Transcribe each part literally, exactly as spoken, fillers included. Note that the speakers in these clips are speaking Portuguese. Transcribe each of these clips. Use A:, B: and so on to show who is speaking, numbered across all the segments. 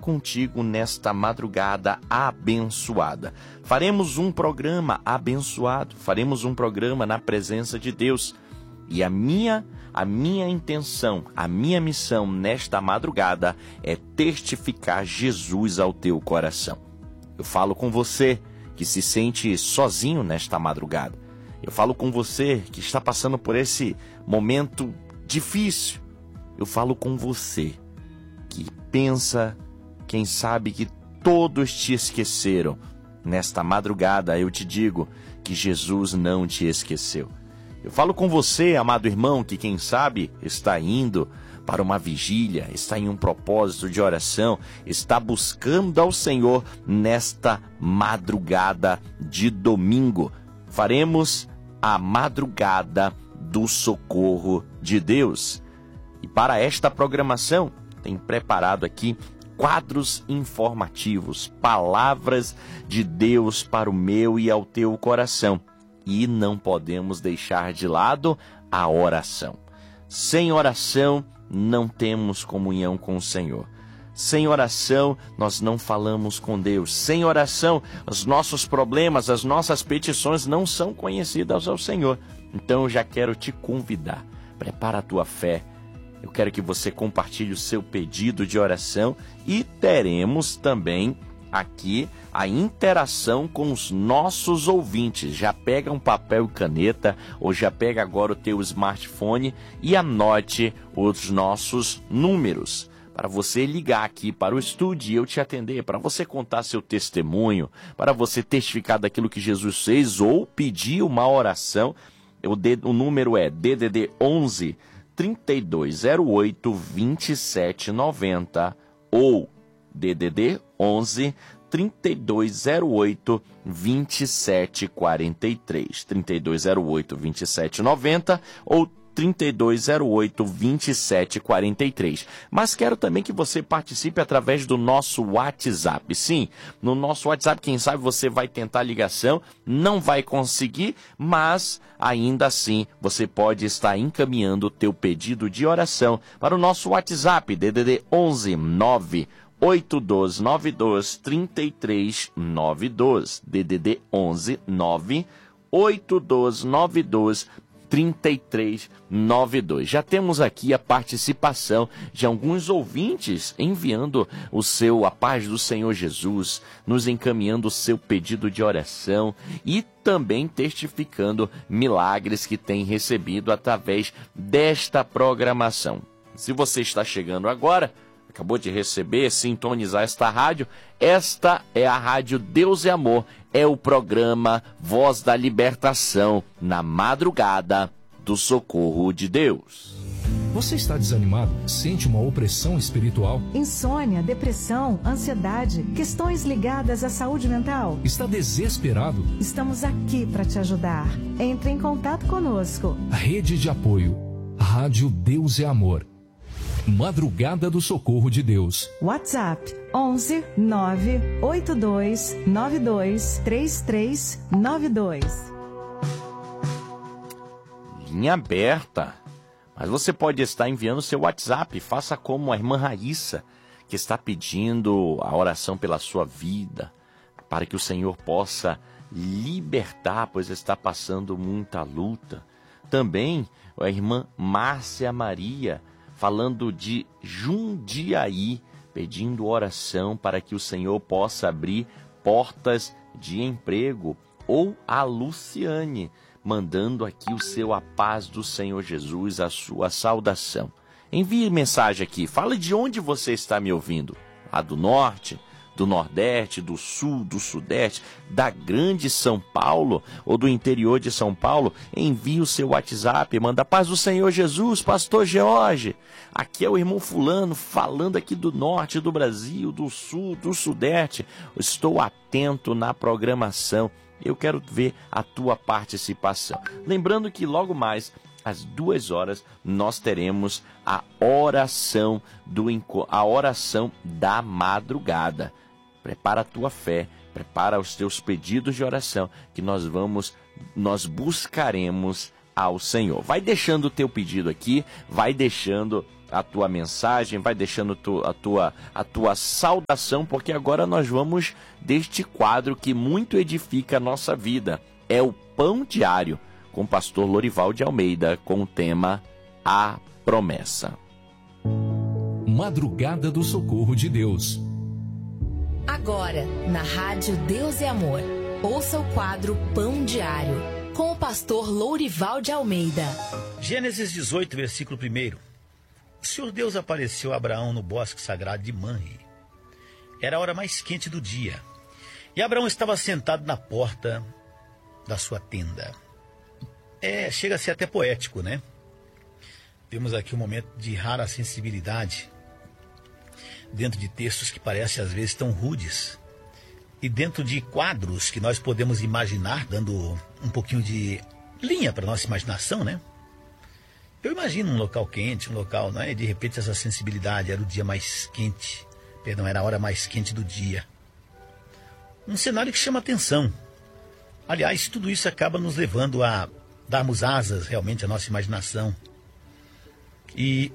A: contigo nesta madrugada abençoada. Faremos um programa abençoado, faremos um programa na presença de Deus. E a minha, a minha intenção, a minha missão nesta madrugada é testificar Jesus ao teu coração. Eu falo com você que se sente sozinho nesta madrugada. Eu falo com você que está passando por esse momento difícil. Eu falo com você que pensa, quem sabe que todos te esqueceram. Nesta madrugada eu te digo que Jesus não te esqueceu. Eu falo com você, amado irmão, que quem sabe está indo para uma vigília, está em um propósito de oração, está buscando ao Senhor nesta madrugada de domingo. Faremos a madrugada do socorro de Deus. E para esta programação, tenho preparado aqui quadros informativos, palavras de Deus para o meu e ao teu coração. E não podemos deixar de lado a oração. Sem oração, não temos comunhão com o Senhor. Sem oração, nós não falamos com Deus. Sem oração, os nossos problemas, as nossas petições não são conhecidas ao Senhor. Então eu já quero te convidar. Prepara a tua fé. Eu quero que você compartilhe o seu pedido de oração e teremos também aqui a interação com os nossos ouvintes. Já pega um papel e caneta ou já pega agora o teu smartphone e anote os nossos números para você ligar aqui para o estúdio e eu te atender, para você contar seu testemunho, para você testificar daquilo que Jesus fez ou pedir uma oração. O, D, o número é D D D onze, trinta e dois zero oito, vinte e sete noventa ou D D D onze, trinta e dois zero oito, vinte e sete quarenta e três, trinta e dois zero oito, vinte e sete noventa ou trinta e dois zero oito, vinte e sete quarenta e três. Mas quero também que você participe através do nosso WhatsApp. Sim, no nosso WhatsApp, quem sabe você vai tentar ligação, não vai conseguir, mas ainda assim você pode estar encaminhando o teu pedido de oração para o nosso WhatsApp, D D D onze, nove oito dois nove dois, três três nove dois, D D D onze, nove oito dois nove dois, trinta e três noventa e dois. Já temos aqui a participação de alguns ouvintes enviando o seu, a paz do Senhor Jesus, nos encaminhando o seu pedido de oração e também testificando milagres que tem recebido através desta programação. Se você está chegando agora, acabou de receber, sintonizar esta rádio, esta é a Rádio Deus e Amor, é o programa Voz da Libertação, na madrugada do socorro de Deus.
B: Você está desanimado? Sente uma opressão espiritual?
C: Insônia, depressão, ansiedade, questões ligadas à saúde mental?
B: Está desesperado?
C: Estamos aqui para te ajudar. Entre em contato conosco.
B: Rede de apoio, Rádio Deus e Amor. Madrugada do Socorro de Deus.
C: WhatsApp onze, nove oito dois nove dois, três três nove dois.
A: Linha aberta. Mas você pode estar enviando seu WhatsApp. Faça como a irmã Raíssa, que está pedindo a oração pela sua vida, para que o Senhor possa libertar, pois está passando muita luta. Também a irmã Márcia Maria, falando de Jundiaí, pedindo oração para que o Senhor possa abrir portas de emprego. Ou a Luciane, mandando aqui o seu a paz do Senhor Jesus, a sua saudação. Envie mensagem aqui, fale de onde você está me ouvindo. Lá do norte, do nordeste, do sul, do sudeste, da grande São Paulo ou do interior de São Paulo, envie o seu WhatsApp, manda paz do Senhor Jesus, pastor George. Aqui é o irmão fulano falando aqui do norte do Brasil, do sul, do sudeste. Estou atento na programação. Eu quero ver a tua participação. Lembrando que logo mais, às duas horas, nós teremos a oração, do, a oração da madrugada. Prepara a tua fé, prepara os teus pedidos de oração, que nós vamos, nós buscaremos ao Senhor. Vai deixando o teu pedido aqui, vai deixando a tua mensagem, vai deixando tu, a, tua, a tua saudação, porque agora nós vamos deste quadro que muito edifica a nossa vida. É o Pão Diário, com o pastor Lorival de Almeida, com o tema A Promessa.
B: Madrugada do Socorro de Deus.
D: Agora, na Rádio Deus é Amor, ouça o quadro Pão Diário, com o pastor Lorival de Almeida.
E: Gênesis dezoito, versículo primeiro. O Senhor Deus apareceu a Abraão no bosque sagrado de Manre. Era a hora mais quente do dia. E Abraão estava sentado na porta da sua tenda. É, chega a ser até poético, né? Temos aqui um momento de rara sensibilidade, dentro de textos que parecem às vezes tão rudes, e dentro de quadros que nós podemos imaginar, dando um pouquinho de linha para a nossa imaginação, né? Eu imagino um local quente, um local, não é? De repente essa sensibilidade, era o dia mais quente, perdão, era a hora mais quente do dia. Um cenário que chama atenção. Aliás, tudo isso acaba nos levando a darmos asas realmente à nossa imaginação. E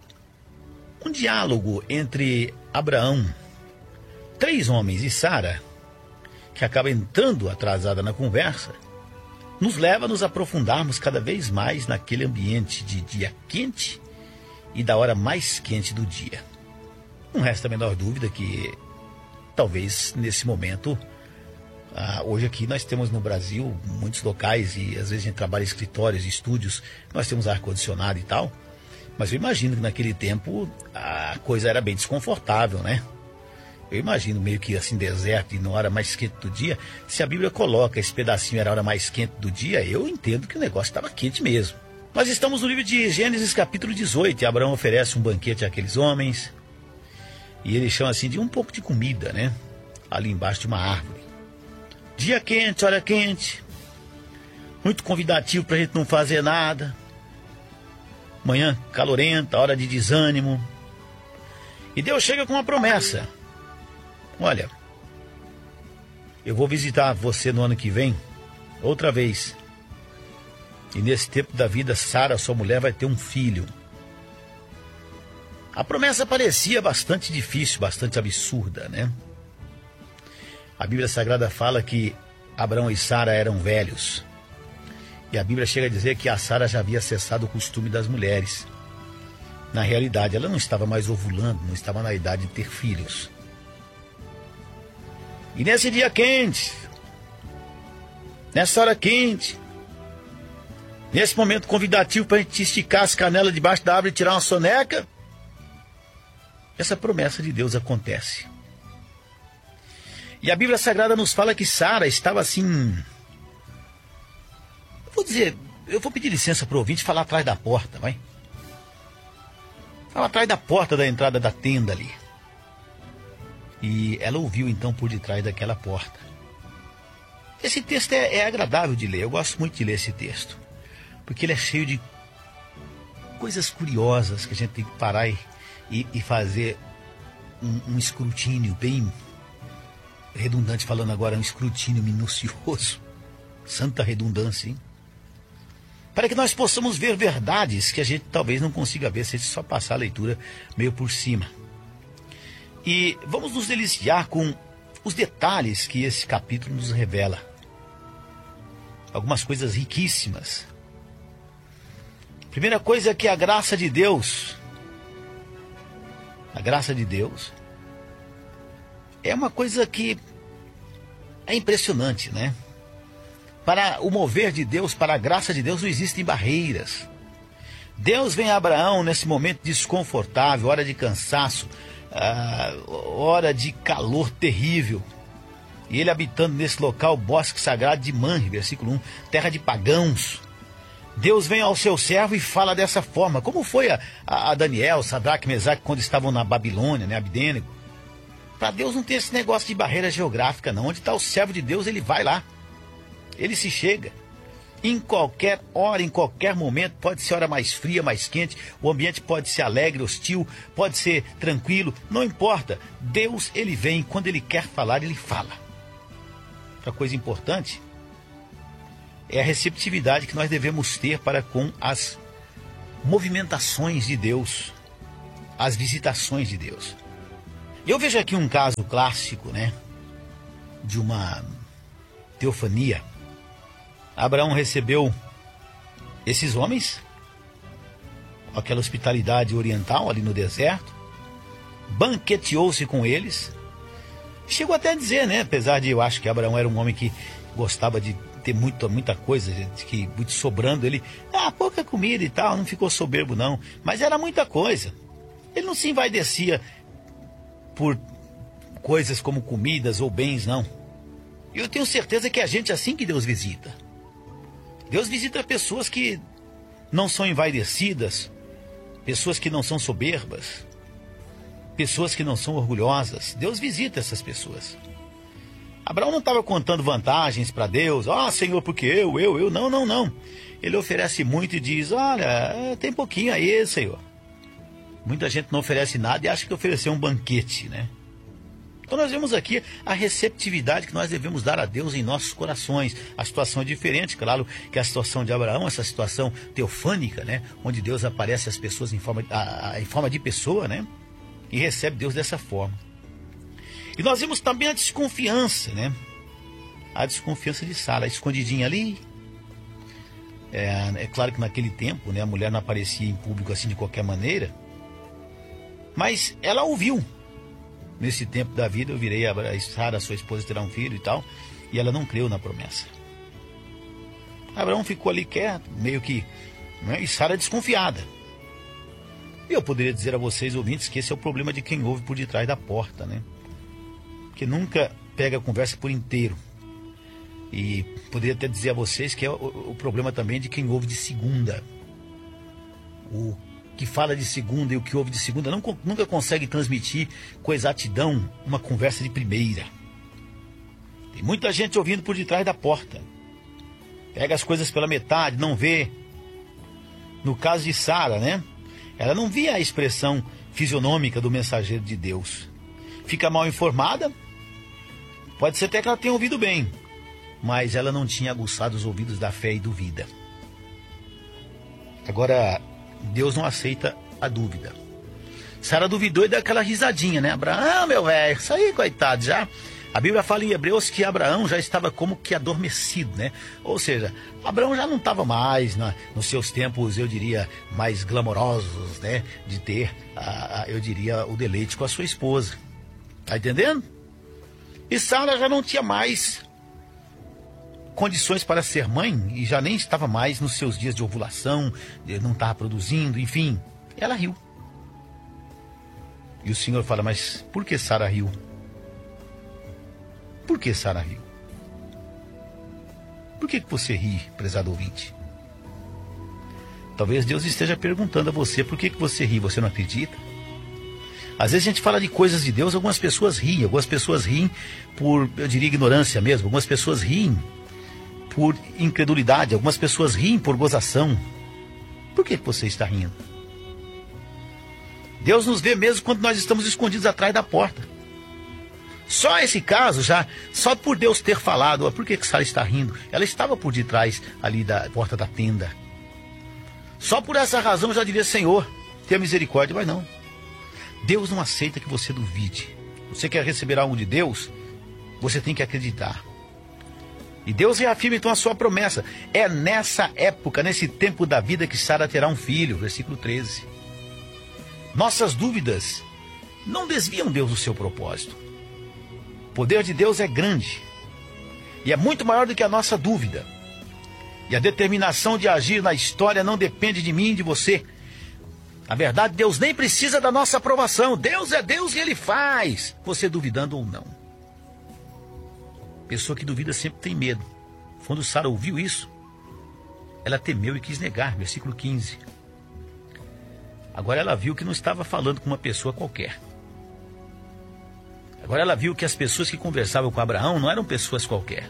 E: um diálogo entre Abraão, três homens e Sara, que acaba entrando atrasada na conversa, nos leva a nos aprofundarmos cada vez mais naquele ambiente de dia quente e da hora mais quente do dia. Não resta a menor dúvida que, talvez nesse momento, ah, hoje aqui nós temos no Brasil muitos locais, e às vezes a gente trabalha em escritórios, estúdios, nós temos ar-condicionado e tal, mas eu imagino que naquele tempo a coisa era bem desconfortável, né? Eu imagino meio que assim, deserto e na hora mais quente do dia. Se a Bíblia coloca esse pedacinho era a hora mais quente do dia, eu entendo que o negócio estava quente mesmo. Nós estamos no livro de Gênesis capítulo dezoito, e Abraão oferece um banquete àqueles homens, e ele chama assim de um pouco de comida, né? Ali embaixo de uma árvore. Dia quente, hora quente, muito convidativo para a gente não fazer nada. Manhã calorenta, hora de desânimo. E Deus chega com uma promessa. Olha, eu vou visitar você no ano que vem, outra vez. E nesse tempo da vida, Sara, sua mulher, vai ter um filho. A promessa parecia bastante difícil, bastante absurda, né? A Bíblia Sagrada fala que Abraão e Sara eram velhos. E a Bíblia chega a dizer que a Sara já havia cessado o costume das mulheres. Na realidade, ela não estava mais ovulando, não estava na idade de ter filhos. E nesse dia quente, nessa hora quente, nesse momento convidativo para a gente esticar as canelas debaixo da árvore e tirar uma soneca, essa promessa de Deus acontece. E a Bíblia Sagrada nos fala que Sara estava assim... Eu vou dizer, eu vou pedir licença para o ouvinte falar atrás da porta, vai? Fala atrás da porta da entrada da tenda ali. E ela ouviu então por detrás daquela porta. Esse texto é, é agradável de ler, eu gosto muito de ler esse texto. Porque ele é cheio de coisas curiosas que a gente tem que parar e, e, e fazer um, um escrutínio bem redundante, falando agora, um escrutínio minucioso. Santa redundância, hein? Para que nós possamos ver verdades que a gente talvez não consiga ver se a gente só passar a leitura meio por cima. E vamos nos deliciar com os detalhes que esse capítulo nos revela. Algumas coisas riquíssimas. Primeira coisa é que a graça de Deus, a graça de Deus, é uma coisa que é impressionante, né? Para o mover de Deus, para a graça de Deus, não existem barreiras. Deus vem a Abraão nesse momento desconfortável, hora de cansaço, uh, hora de calor terrível. E ele habitando nesse local, bosque sagrado de Manre, versículo um, terra de pagãos. Deus vem ao seu servo e fala dessa forma, como foi a, a, a Daniel, Sadraque, Mesaque, quando estavam na Babilônia, né, Abdênego. Para Deus não tem esse negócio de barreira geográfica, não. Onde está o servo de Deus, ele vai lá. Ele se chega. Em qualquer hora, em qualquer momento, pode ser hora mais fria, mais quente, o ambiente pode ser alegre, hostil, pode ser tranquilo, não importa. Deus, ele vem, quando ele quer falar, ele fala. Outra coisa importante, é a receptividade que nós devemos ter para com as movimentações de Deus, as visitações de Deus. Eu vejo aqui um caso clássico, né, de uma teofania. Abraão recebeu esses homens, aquela hospitalidade oriental ali no deserto, banqueteou-se com eles, chegou até a dizer, né, apesar de eu acho que Abraão era um homem que gostava de ter muito, muita coisa, que muito sobrando, ele, ah, pouca comida e tal, não ficou soberbo não, mas era muita coisa. Ele não se envaidecia por coisas como comidas ou bens, não. Eu tenho certeza que é a gente assim que Deus visita. Deus visita pessoas que não são envaidecidas, pessoas que não são soberbas, pessoas que não são orgulhosas. Deus visita essas pessoas. Abraão não estava contando vantagens para Deus. Ah, Senhor, porque eu, eu, eu. Não, não, não. Ele oferece muito e diz, olha, tem pouquinho aí, Senhor. Muita gente não oferece nada e acha que ofereceu um banquete, né? Então nós vemos aqui a receptividade que nós devemos dar a Deus em nossos corações. A situação é diferente, claro, que a situação de Abraão, essa situação teofânica, né? Onde Deus aparece às pessoas em forma, a, a, em forma de pessoa, né? E recebe Deus dessa forma. E nós vemos também a desconfiança, né? A desconfiança de Sara, escondidinha ali. É, é claro que naquele tempo, né, a mulher não aparecia em público assim de qualquer maneira. Mas ela ouviu. Nesse tempo da vida eu virei a Sara, sua esposa terá um filho e tal. E ela não creu na promessa. Abraão ficou ali quieto, meio que, né, e Sara desconfiada. E eu poderia dizer a vocês, ouvintes, que esse é o problema de quem ouve por detrás da porta, né? Que nunca pega a conversa por inteiro. E poderia até dizer a vocês que é o, o problema também de quem ouve de segunda. O que fala de segunda e o que ouve de segunda não, nunca consegue transmitir com exatidão uma conversa de primeira. Tem muita gente ouvindo por detrás da porta. Pega as coisas pela metade, não vê. No caso de Sara, né? Ela não via a expressão fisionômica do mensageiro de Deus. Fica mal informada. Pode ser até que ela tenha ouvido bem, mas ela não tinha aguçado os ouvidos da fé e duvida. Agora, Deus não aceita a dúvida. Sara duvidou e deu aquela risadinha, né? Abraão, meu velho, isso aí, coitado, já. A Bíblia fala em Hebreus que Abraão já estava como que adormecido, né? Ou seja, Abraão já não estava mais na, nos seus tempos, eu diria, mais glamourosos, né? De ter, a, a, eu diria, o deleite com a sua esposa. Tá entendendo? E Sara já não tinha mais condições para ser mãe e já nem estava mais nos seus dias de ovulação, não estava produzindo, enfim. Ela riu. E o Senhor fala, mas por que Sara riu? Por que Sara riu? Por que, que você ri, prezado ouvinte? Talvez Deus esteja perguntando a você por que, que você ri, você não acredita? Às vezes a gente fala de coisas de Deus, algumas pessoas riem, algumas pessoas riem por, eu diria, ignorância mesmo, algumas pessoas riem por incredulidade, algumas pessoas riem por gozação. Por que você está rindo? Deus nos vê mesmo quando nós estamos escondidos atrás da porta. Só esse caso, já, só por Deus ter falado, por que que Sara está rindo? Ela estava por detrás ali da porta da tenda. Só por essa razão eu já diria, Senhor, tenha misericórdia, mas não. Deus não aceita que você duvide. Você quer receber algo de Deus? Você tem que acreditar. E Deus reafirma então a sua promessa. É nessa época, nesse tempo da vida que Sara terá um filho. Versículo treze. Nossas dúvidas não desviam Deus do seu propósito. O poder de Deus é grande. E é muito maior do que a nossa dúvida. E a determinação de agir na história não depende de mim e de você. Na verdade, Deus nem precisa da nossa aprovação. Deus é Deus e Ele faz, você duvidando ou não. Pessoa que duvida sempre tem medo. Quando Sara ouviu isso, ela temeu e quis negar. Versículo quinze. Agora ela viu que não estava falando com uma pessoa qualquer. Agora ela viu que as pessoas que conversavam com Abraão não eram pessoas qualquer.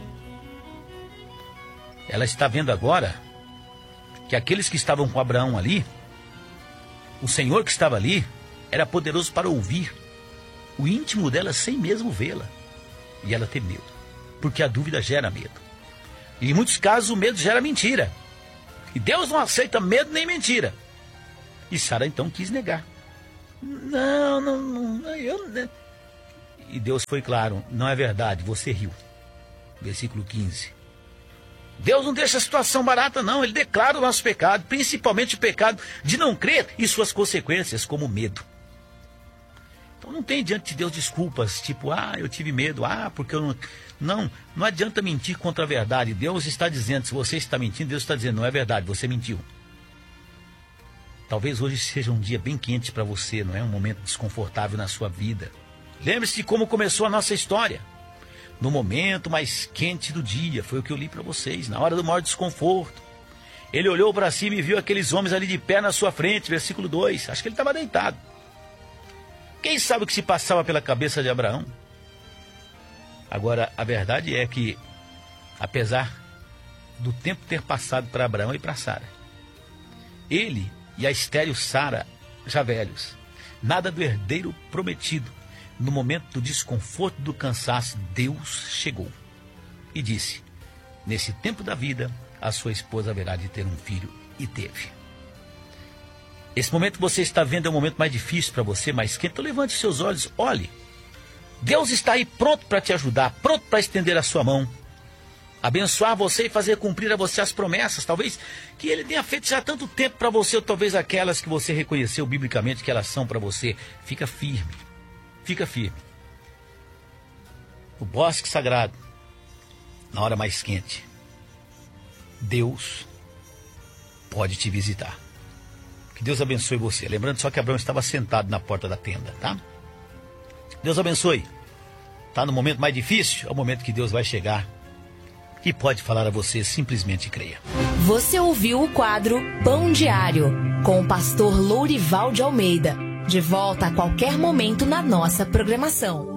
E: Ela está vendo agora que aqueles que estavam com Abraão ali, o Senhor que estava ali, era poderoso para ouvir o íntimo dela sem mesmo vê-la. E ela temeu, porque a dúvida gera medo. E em muitos casos o medo gera mentira. E Deus não aceita medo nem mentira. E Sara então quis negar. Não, não, não, eu... Não. E Deus foi claro, não é verdade, você riu. Versículo quinze. Deus não deixa a situação barata não, Ele declara o nosso pecado, principalmente o pecado de não crer e suas consequências, como medo. Então não tem diante de Deus desculpas, tipo, ah, eu tive medo, ah, porque eu não... Não, não adianta mentir contra a verdade. Deus está dizendo, se você está mentindo, Deus está dizendo, não é verdade, você mentiu. Talvez hoje seja um dia bem quente para você, não é? Um momento desconfortável na sua vida. Lembre-se de como começou a nossa história. No momento mais quente do dia, foi o que eu li para vocês, na hora do maior desconforto. Ele olhou para cima e viu aqueles homens ali de pé na sua frente, versículo dois. Acho que ele estava deitado. Quem sabe o que se passava pela cabeça de Abraão? Agora, a verdade é que, apesar do tempo ter passado para Abraão e para Sara, ele e a estéril Sara, já velhos, nada do herdeiro prometido, no momento do desconforto e do cansaço, Deus chegou e disse, nesse tempo da vida, a sua esposa haverá de ter um filho, e teve. Esse momento que você está vendo é um momento mais difícil para você, mais quente. Então levante seus olhos, olhe. Deus está aí pronto para te ajudar, pronto para estender a sua mão, abençoar você e fazer cumprir a você as promessas, talvez que Ele tenha feito já há tanto tempo para você, ou talvez aquelas que você reconheceu biblicamente que elas são para você. Fica firme, fica firme. O bosque sagrado, na hora mais quente, Deus pode te visitar. Que Deus abençoe você. Lembrando só que Abraão estava sentado na porta da tenda, tá? Deus abençoe. Está no momento mais difícil, é o momento que Deus vai chegar e pode falar a você, simplesmente creia.
D: Você ouviu o quadro Pão Diário, com o pastor Lourival de Almeida. De volta a qualquer momento na nossa programação.